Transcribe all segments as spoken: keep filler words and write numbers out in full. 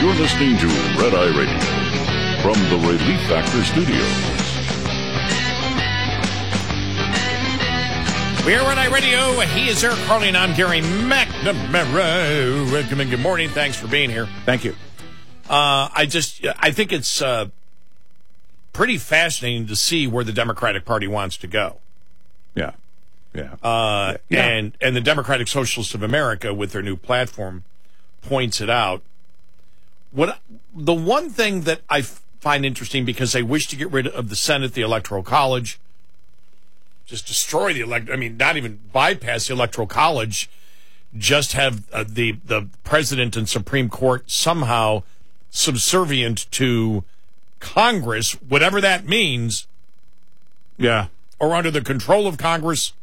You're listening to Red Eye Radio from the Relief Factor Studios. We're Red Eye Radio. He is Eric Harley, and I'm Gary McNamara. Welcome and good morning. Thanks for being here. Thank you. Uh, I just, I think it's uh, pretty fascinating to see where the Democratic Party wants to go. Yeah. Yeah. Uh, yeah. And and the Democratic Socialists of America, with their new platform, points it out. What the one thing that I find interesting, because they wish to get rid of the Senate, the Electoral College, just destroy the elect. I mean, not even bypass the Electoral College, just have uh, the the President and Supreme Court somehow subservient to Congress, whatever that means. Yeah. Or under the control of Congress.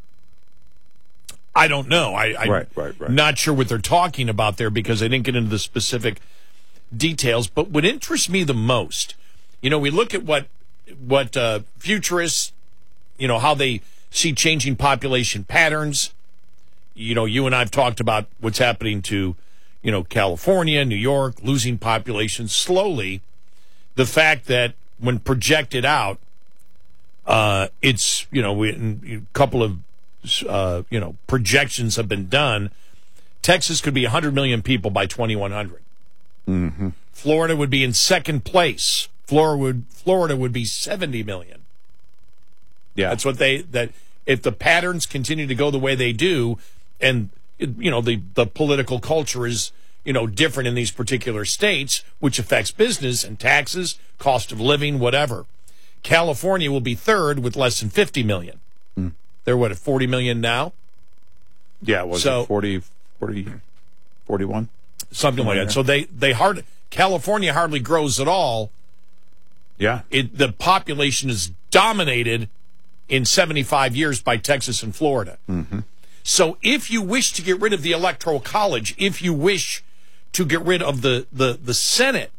I don't know. I, I'm right, right, right. not sure what they're talking about there because they didn't get into the specific details. But what interests me the most, you know, we look at what what uh, futurists, you know, how they see changing population patterns. You know, you and I have talked about what's happening to, you know, California, New York, losing population slowly. The fact that when projected out, uh, it's, you know, we, a couple of, uh, you know, projections have been done. Texas could be one hundred million people by twenty-one hundred. Mm-hmm. Florida would be in second place. Florida would, Florida would be seventy million. Yeah. That's what they, that if the patterns continue to go the way they do, and, you know, the, the political culture is, you know, different in these particular states, which affects business and taxes, cost of living, whatever. California will be third with less than fifty million. Mm. They're, what, at forty million now? Yeah, was so, it forty, forty, forty-one? Something like that. So they, they hard, California hardly grows at all. Yeah. It, the population is dominated in seventy-five years by Texas and Florida. Mm-hmm. So if you wish to get rid of the Electoral College, if you wish to get rid of the, the, the Senate,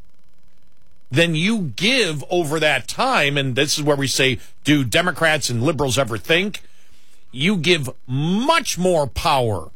then you give over that time, and this is where we say, do Democrats and liberals ever think? You give much more power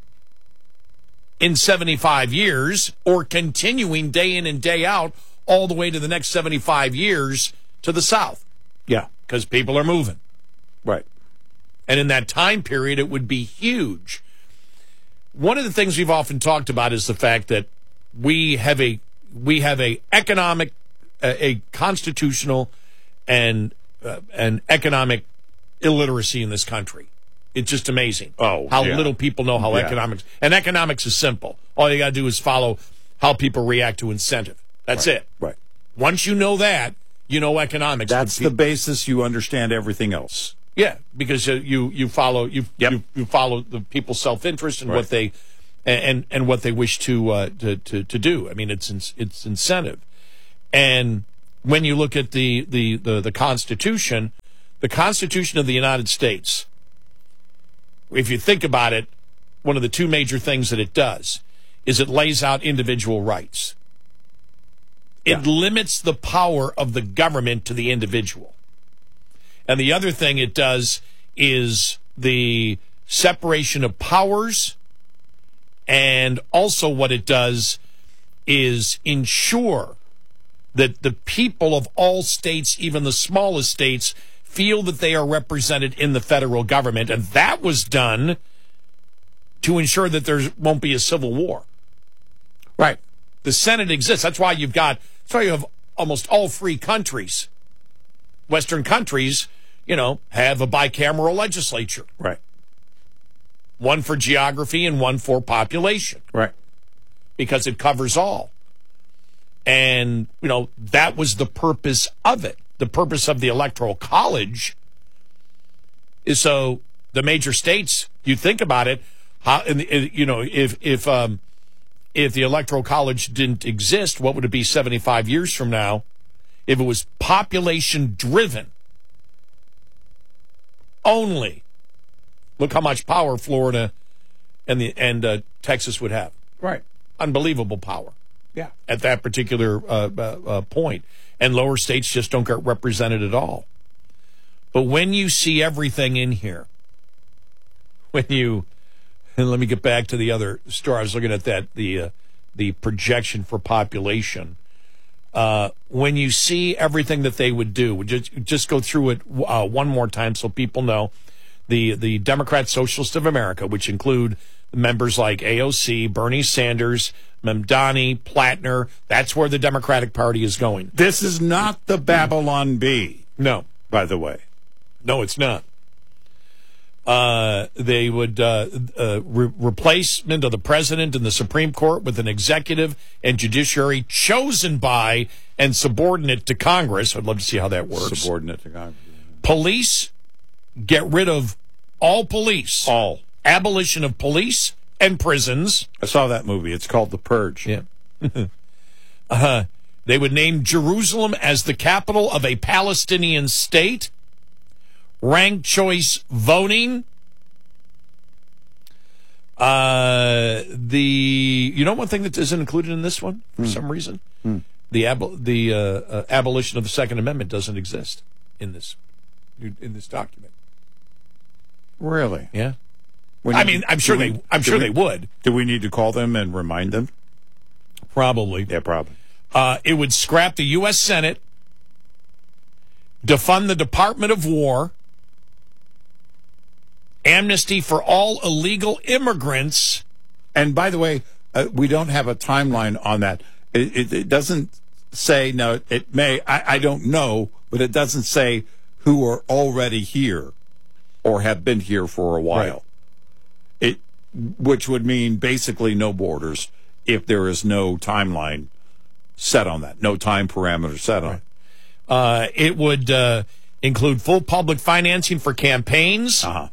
in seventy-five years, or continuing day in and day out all the way to the next seventy-five years to the South. Yeah. Because people are moving. Right. And in that time period, it would be huge. One of the things we've often talked about is the fact that we have a we have a economic, a, a constitutional, and uh, an economic illiteracy in this country. It's just amazing. Oh, how yeah. little people know how Yeah. economics and economics is simple. All you got to do is follow how people react to incentive. That's Right. it. Right. Once you know that, you know economics. That's the basis. You understand everything else. Yeah, because uh, you you follow you Yep. you, you follow the people's self interest and Right. what they and and what they wish to uh, to, to to do. I mean, it's it's incentive. And when you look at the the the, the Constitution, the Constitution of the United States, if you think about it, one of the two major things that it does is it lays out individual rights. It Yeah. limits the power of the government to the individual. And the other thing it does is the separation of powers, and also what it does is ensure that the people of all states, even the smallest states, feel that they are represented in the federal government. And that was done to ensure that there won't be a civil war. Right. The Senate exists. That's why you've got, that's why you have almost all free countries. Western countries, you know, have a bicameral legislature. Right. One for geography and one for population. Right. Because it covers all. And, you know, that was the purpose of it. The purpose of the Electoral College is so the major states, you think about it, how, you know, if, if, um, if the Electoral College didn't exist, what would it be seventy-five years from now? If it was population driven only, look how much power Florida and the and uh, Texas would have. Right. Unbelievable power. Yeah. At that particular uh, uh, uh, point. And lower states just don't get represented at all. But when you see everything in here, when you, and let me get back to the other story. I was looking at that, the uh, the projection for population. Uh, when you see everything that they would do, just, just go through it uh, one more time so people know. The the Democrat Socialists of America, which include members like A O C, Bernie Sanders, Mamdani, Platner, that's where the Democratic Party is going. This is not the Babylon Bee, No, by the way. no, it's not. Uh, they would uh, uh, re- replacement of the president and the Supreme Court with an executive and judiciary chosen by and subordinate to Congress. I'd love to see how that works. Subordinate to Congress. Police, get rid of all police. All. Abolition of police and prisons. I saw that movie. It's called The Purge. Yeah. uh, they would name Jerusalem as the capital of a Palestinian state. Ranked choice voting. Uh, the you know one thing that isn't included in this one for mm. some reason, mm. the ab- the uh, uh, abolition of the Second Amendment doesn't exist in this in this document. Really? Yeah. When I you, mean, I'm sure we, they I'm sure we, they would. Do we need to call them and remind them? Probably. Yeah, probably. Uh, it would scrap the U S Senate, defund the Department of War. Amnesty for all illegal immigrants. And by the way, uh, we don't have a timeline on that. It, it, it doesn't say, no, it may, I, I don't know, but it doesn't say who are already here or have been here for a while. Right. It, which would mean basically no borders if there is no timeline set on that, no time parameter set on right. it. Uh, it would uh, include full public financing for campaigns. Uh-huh.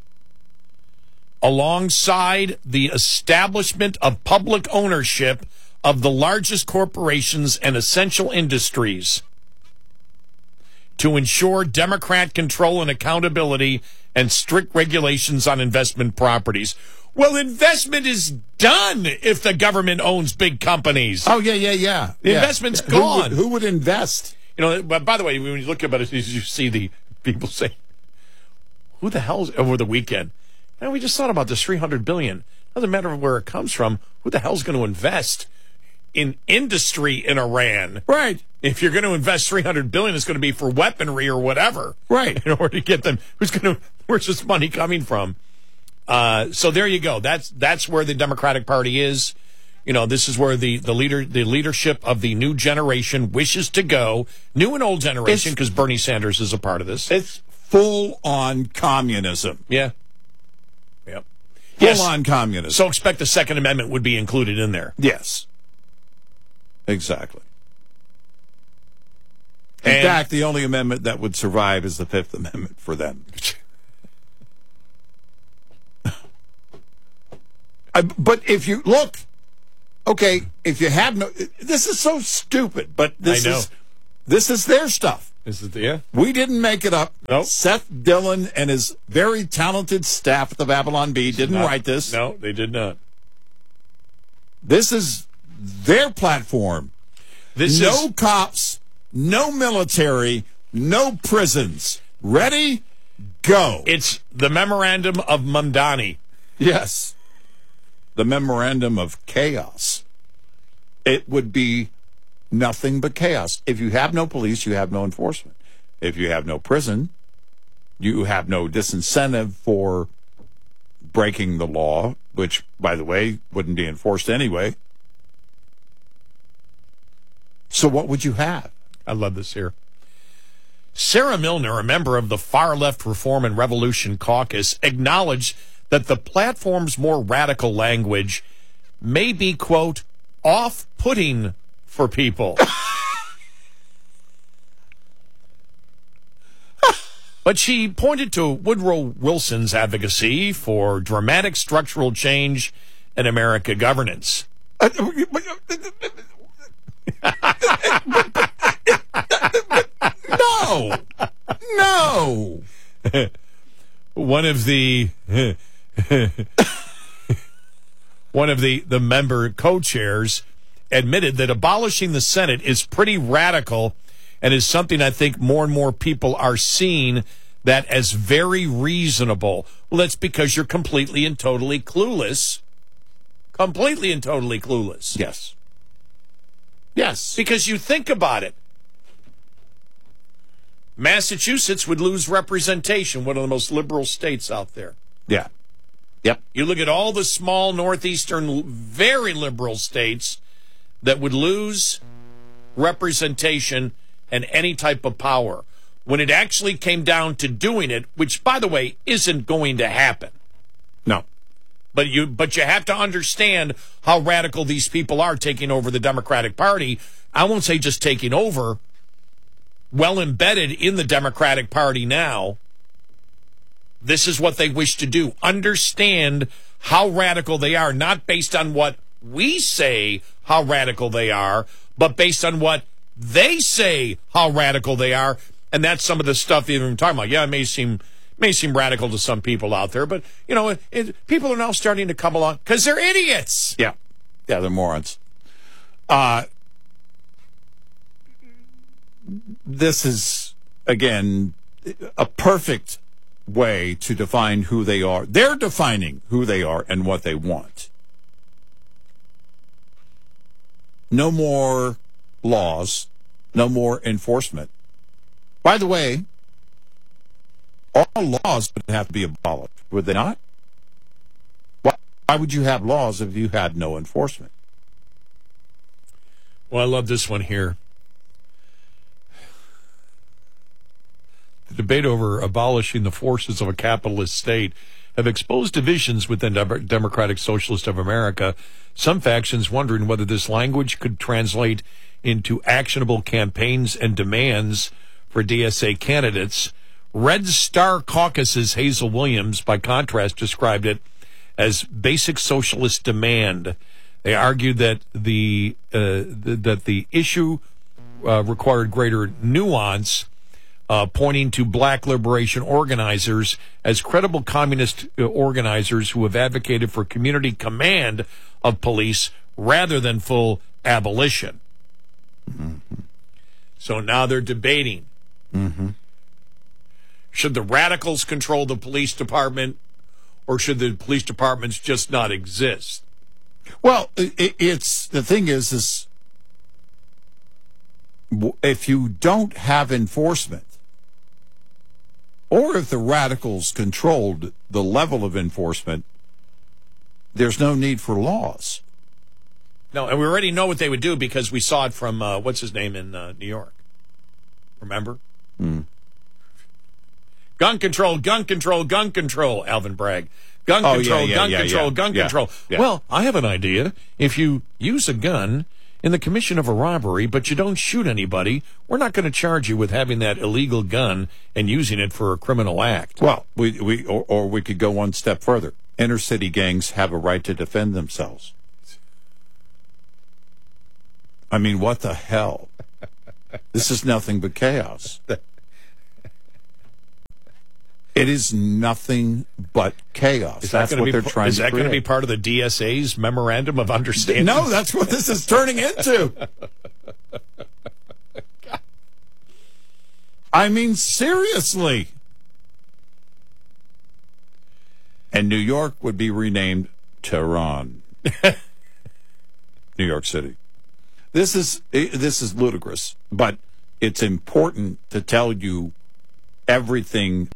Alongside the establishment of public ownership of the largest corporations and essential industries to ensure Democrat control and accountability and strict regulations on investment properties. Well, investment is done if the government owns big companies. Oh, yeah, yeah, yeah. The yeah. investment's Who gone. Would, who would invest? You know, but by the way, when you look at it, you see the people say, who the hell's over the weekend? And we just thought about this three hundred billion dollars. Doesn't matter where it comes from. Who the hell's going to invest in industry in Iran? Right. If you're going to invest three hundred billion dollars, it's going to be for weaponry or whatever. Right. In order to get them. Who's going to, where's this money coming from? Uh, so there you go. That's, that's where the Democratic Party is. You know, this is where the, the leader, the leadership of the new generation wishes to go. New and old generation, because Bernie Sanders is a part of this. It's full on communism. Yeah. Yep. Full Yes. on communism. So expect the Second Amendment would be included in there. Yes. Exactly. In And- fact, the only amendment that would survive is the Fifth Amendment for them. I, but if you look, okay, if you have no, this is so stupid, but this I know. is this is their stuff. Is it the, yeah? We didn't make it up. Nope. Seth Dillon and his very talented staff at the Babylon Bee didn't Not- write this. No, they did not. This is their platform. This no is cops, no military, no prisons. Ready? Go. it's the memorandum of Mamdani. Yes. The memorandum of chaos. It would be nothing but chaos. If you have no police, you have no enforcement. If you have no prison, you have no disincentive for breaking the law, which, by the way, wouldn't be enforced anyway. So what would you have? I love this here. Sarah Milner, a member of the far-left Reform and Revolution Caucus, acknowledged that the platform's more radical language may be, quote, off-putting for people. But she pointed to Woodrow Wilson's advocacy for dramatic structural change in American governance. No. No. One of the one of the, the member co-chairs admitted that abolishing the Senate is pretty radical and is something I think more and more people are seeing that as very reasonable. Well, that's because you're completely and totally clueless, completely and totally clueless. Yes. Yes. Because you think about it. Massachusetts would lose representation, one of the most liberal states out there. Yeah. Yep. You look at all the small northeastern, very liberal states that would lose representation and any type of power. When it actually came down to doing it, which, by the way, isn't going to happen. No. But you but you have to understand how radical these people are taking over the Democratic Party. I won't say just taking over, well embedded in the Democratic Party now. This is what they wish to do. Understand how radical they are, not based on what we say how radical they are, but based on what they say how radical they are. And that's some of the stuff that we're talking about. Yeah, it may seem may seem radical to some people out there, but, you know, it, it, people are now starting to come along because they're idiots. Yeah. Yeah, they're morons. Uh, this is, again, a perfect way to define who they are. They're defining who they are and what they want. No more laws, no more enforcement. By the way, all laws would have to be abolished, would they not? Why, why would you have laws if you had no enforcement? Well, I love this one here. The debate over abolishing the forces of a capitalist state have exposed divisions within the Democratic Socialist of America. Some factions wondering whether this language could translate into actionable campaigns and demands for D S A candidates. Red Star Caucus's Hazel Williams, by contrast, described it as basic socialist demand. They argued that the uh, th- that the issue uh, required greater nuance, uh, pointing to black liberation organizers as credible communist uh, organizers who have advocated for community command of police rather than full abolition. Mm-hmm. So now they're debating. Mm-hmm. Should the radicals control the police department, or should the police departments just not exist? Well, it, it's the thing is, is if you don't have enforcement, or if the radicals controlled the level of enforcement, there's no need for laws. No, and we already know what they would do because we saw it from, uh, what's his name in uh, New York. Remember? Mm. Gun control, gun control, gun control, Alvin Bragg. Gun Oh, control, yeah, yeah, gun yeah, control, yeah. gun Yeah, control. yeah. Well, I have an idea. If you use a gun in the commission of a robbery, but you don't shoot anybody, we're not going to charge you with having that illegal gun and using it for a criminal act. Well, we we or, or we could go one step further. Inner city gangs have a right to defend themselves. I mean, what the hell? This is nothing but chaos. It is nothing but chaos. Is that That's gonna what be, they're trying is to that going to be create. part of the D S A's memorandum of understanding? No, that's what this is turning into. I mean, seriously. And New York would be renamed Tehran. New York City. This is this is ludicrous, but it's important to tell you everything